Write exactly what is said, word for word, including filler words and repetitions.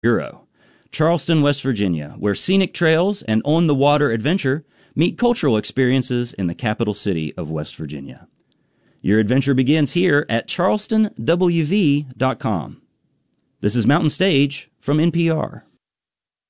Bureau, Charleston, West Virginia, where scenic trails and on-the-water adventure meet cultural experiences in the capital city of West Virginia. Your adventure begins here at charleston w v dot com. This is Mountain Stage from N P R.